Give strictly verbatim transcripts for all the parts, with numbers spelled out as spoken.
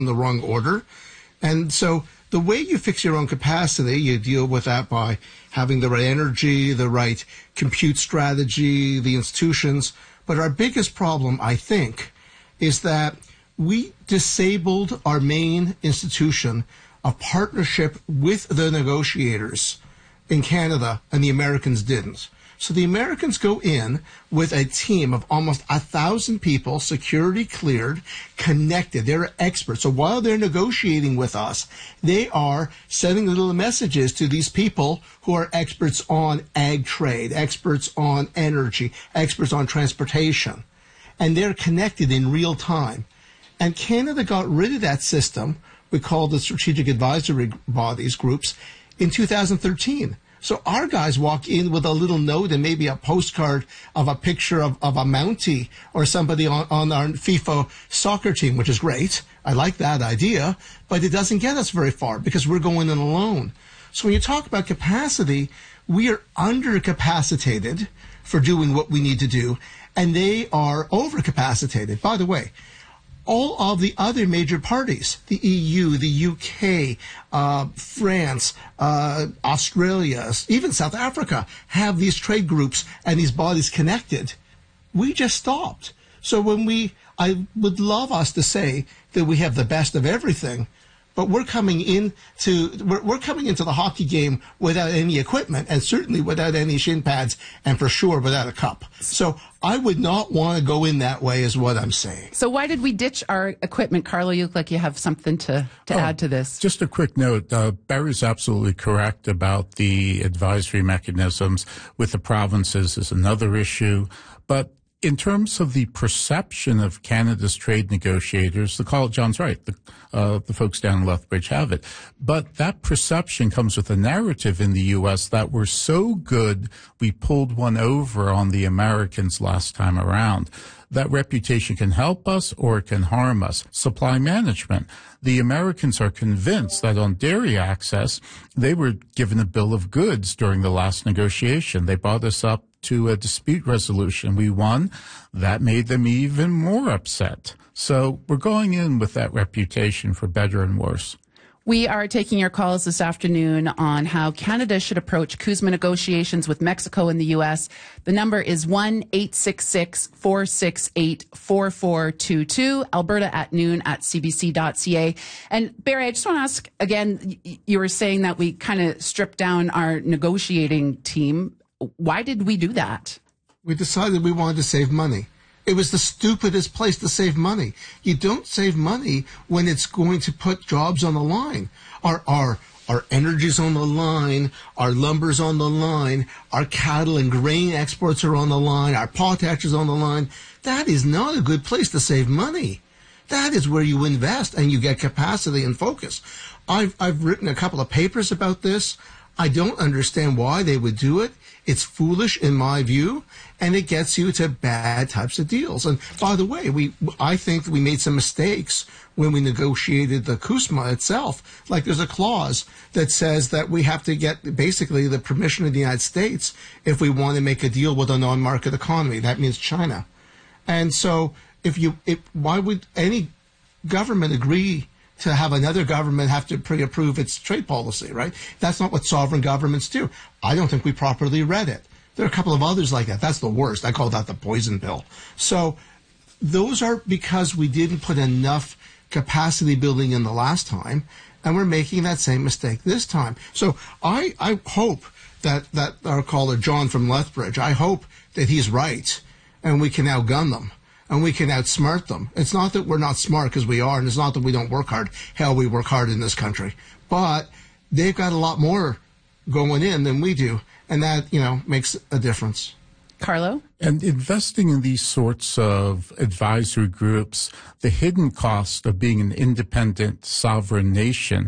in the wrong order. And so the way you fix your own capacity, you deal with that by having the right energy, the right compute strategy, the institutions. But our biggest problem, I think, is that we disabled our main institution of partnership with the negotiators in Canada, and the Americans didn't. So the Americans go in with a team of almost a thousand people, security cleared, connected. They're experts. So while they're negotiating with us, they are sending little messages to these people who are experts on ag trade, experts on energy, experts on transportation. And they're connected in real time. And Canada got rid of that system, we call the strategic advisory bodies, groups, in two thousand thirteen. So our guys walk in with a little note and maybe a postcard of a picture of, of a Mountie or somebody on, on our FIFA soccer team, which is great. I like that idea, but it doesn't get us very far because we're going in alone. So when you talk about capacity, we are undercapacitated for doing what we need to do, and they are overcapacitated. By the way, all of the other major parties, the E U, the U K, uh, France, uh, Australia, even South Africa, have these trade groups and these bodies connected. We just stopped. So when we, I would love us to say that we have the best of everything, but we're coming into we're, we're coming into the hockey game without any equipment, and certainly without any shin pads, and for sure without a cup. So I would not want to go in that way, is what I'm saying. So why did we ditch our equipment, Carlo? You look like you have something to to oh, add to this. Just a quick note: uh, Barry's absolutely correct about the advisory mechanisms with the provinces is another issue, but in terms of the perception of Canada's trade negotiators, the call, John's right, the, uh, the folks down in Lethbridge have it. But that perception comes with a narrative in the U S that we're so good, we pulled one over on the Americans last time around. That reputation can help us or it can harm us. Supply management. The Americans are convinced that on dairy access, they were given a bill of goods during the last negotiation. They brought us up to a dispute resolution. We won. That made them even more upset. So we're going in with that reputation for better and worse. We are taking your calls this afternoon on how Canada should approach CUSMA negotiations with Mexico and the U S. The number is one eight six six, four six eight, four four two two, Alberta at noon at c b c dot c a. And Barry, I just want to ask again, you were saying that we kind of stripped down our negotiating team. Why did we do that? We decided we wanted to save money. It was the stupidest place to save money. You don't save money when it's going to put jobs on the line. Our, our, our energy's on the line, our lumber's on the line, our cattle and grain exports are on the line, our potash is on the line. That is not a good place to save money. That is where you invest and you get capacity and focus. I've, I've written a couple of papers about this. I don't understand why they would do it. It's foolish in my view, and it gets you to bad types of deals. And by the way, we I think we made some mistakes when we negotiated the CUSMA itself. Like there's a clause that says that we have to get basically the permission of the United States if we want to make a deal with a non-market economy. That means China. And so if you, if, why would any government agree to have another government have to pre-approve its trade policy, right? That's not what sovereign governments do. I don't think we properly read it. There are a couple of others like that. That's the worst. I call that the poison pill. So those are because we didn't put enough capacity building in the last time, and we're making that same mistake this time. So I, I hope that, that our caller, John from Lethbridge, I hope that he's right, and we can outgun them. And we can outsmart them. It's not that we're not smart, because we are, and it's not that we don't work hard. Hell, we work hard in this country. But they've got a lot more going in than we do, and that, you know, makes a difference. Carlo? And investing in these sorts of advisory groups, the hidden cost of being an independent sovereign nation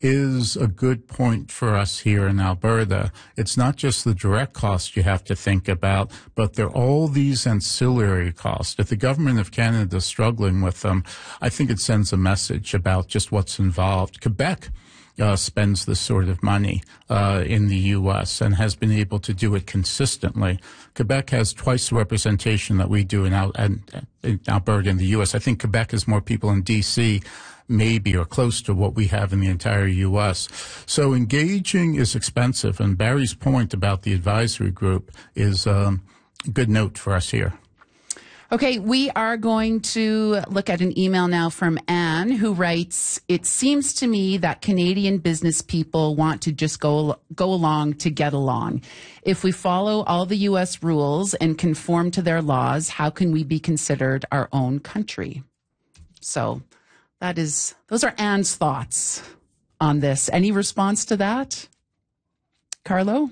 is a good point for us here in Alberta. It's not just the direct cost you have to think about, but there are all these ancillary costs. If the government of Canada is struggling with them, I think it sends a message about just what's involved. Quebec Uh, spends this sort of money uh, in the U S and has been able to do it consistently. Quebec has twice the representation that we do in, Al- in, in Alberta in the U S I think Quebec has more people in D C, maybe or close to what we have in the entire U S. So engaging is expensive, and Barry's point about the advisory group is um, a good note for us here. Okay, we are going to look at an email now from Anne, who writes, "It seems to me that Canadian business people want to just go go along to get along. If we follow all the U S rules and conform to their laws, how can we be considered our own country?" So that is, those are Anne's thoughts on this. Any response to that, Carlo?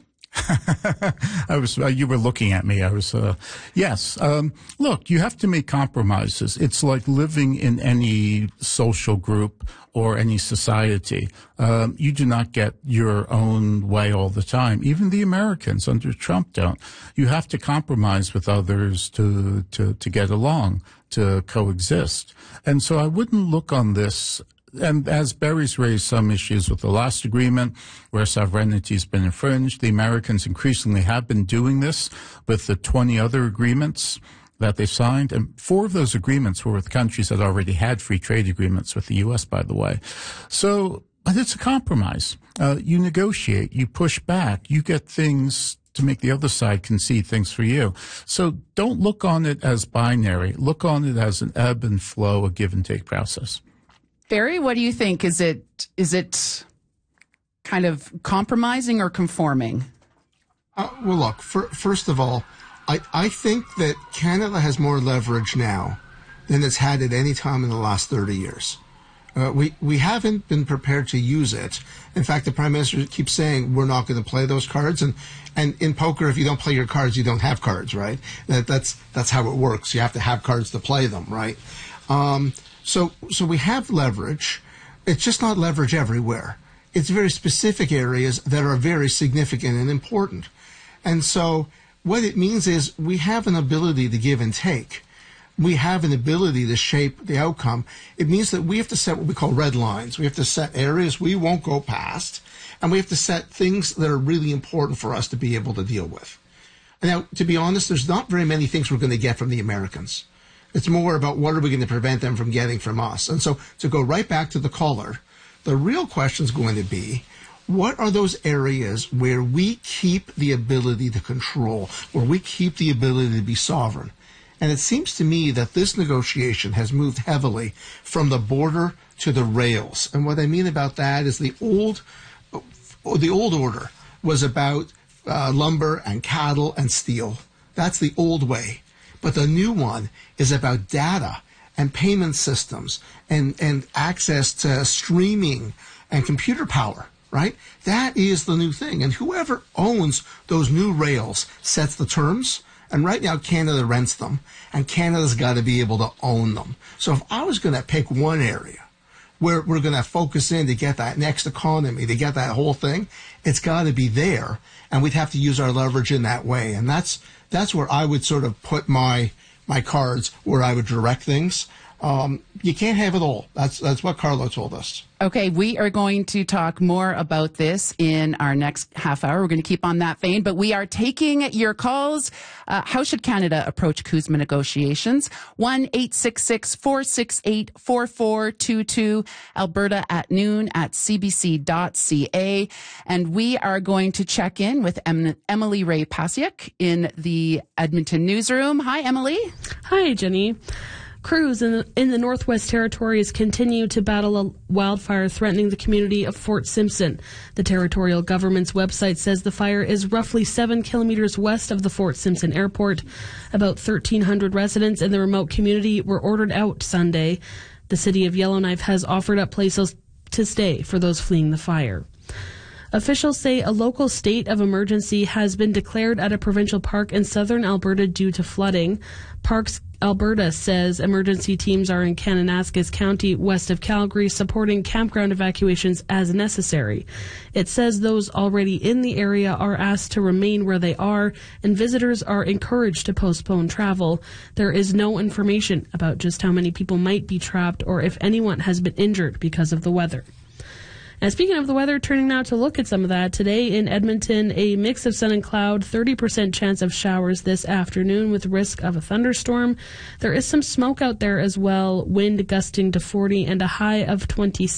I was, uh, you were looking at me. I was, uh, yes. Um, look, you have to make compromises. It's like living in any social group or any society. Um, you do not get your own way all the time. Even the Americans under Trump don't. You have to compromise with others to, to, to get along, to coexist. And so I wouldn't look on this. And as Barry's raised some issues with the last agreement where sovereignty has been infringed, the Americans increasingly have been doing this with the twenty other agreements that they signed. And four of those agreements were with countries that already had free trade agreements with the U S, by the way. So, but it's a compromise. Uh, you negotiate, you push back, you get things to make the other side concede things for you. So don't look on it as binary. Look on it as an ebb and flow, a give and take process. Barry, what do you think? Is it is it kind of compromising or conforming? Uh, well, look, for, first of all, I, I think that Canada has more leverage now than it's had at any time in the last thirty years. Uh, we, we haven't been prepared to use it. In fact, the Prime Minister keeps saying we're not going to play those cards. And, and in poker, if you don't play your cards, you don't have cards, right? That, that's, that's how it works. You have to have cards to play them, right? Um, So, so we have leverage. It's just not leverage everywhere. It's very specific areas that are very significant and important. And so what it means is we have an ability to give and take. We have an ability to shape the outcome. It means that we have to set what we call red lines. We have to set areas we won't go past, and we have to set things that are really important for us to be able to deal with. Now, to be honest, there's not very many things we're going to get from the Americans. It's more about what are we going to prevent them from getting from us. And so to go right back to the caller, the real question is going to be, what are those areas where we keep the ability to control, where we keep the ability to be sovereign? And it seems to me that this negotiation has moved heavily from the border to the rails. And what I mean about that is the old, the old order was about uh, lumber and cattle and steel. That's the old way. But the new one is about data and payment systems and, and access to streaming and computer power, right? That is the new thing. And whoever owns those new rails sets the terms. And right now, Canada rents them. And Canada's got to be able to own them. So if I was going to pick one area where we're going to focus in to get that next economy, to get that whole thing, it's got to be there. And we'd have to use our leverage in that way. And that's That's where I would sort of put my my cards, where I would direct things. Um, you can't have it all. That's that's what Carlo told us. Okay, we are going to talk more about this in our next half hour. We're going to keep on that vein, but we are taking your calls. Uh, how should Canada approach CUSMA negotiations? one eight six six, four six eight, four four two two, Alberta at noon at c b c dot c a. And we are going to check in with em- Emily Ray Pasiuk in the Edmonton newsroom. Hi, Emily. Hi, Jenny. Crews in the, in the Northwest Territories continue to battle a wildfire threatening the community of Fort Simpson. The territorial government's website says the fire is roughly seven kilometers west of the Fort Simpson airport. About thirteen hundred residents in the remote community were ordered out Sunday. The city of Yellowknife has offered up places to stay for those fleeing the fire. Officials say a local state of emergency has been declared at a provincial park in southern Alberta due to flooding. Parks Alberta says emergency teams are in Kananaskis County, west of Calgary, supporting campground evacuations as necessary. It says those already in the area are asked to remain where they are, and visitors are encouraged to postpone travel. There is no information about just how many people might be trapped or if anyone has been injured because of the weather. And speaking of the weather, turning now to look at some of that. Today in Edmonton, a mix of sun and cloud, thirty percent chance of showers this afternoon with risk of a thunderstorm. There is some smoke out there as well, wind gusting to forty and a high of twenty-six.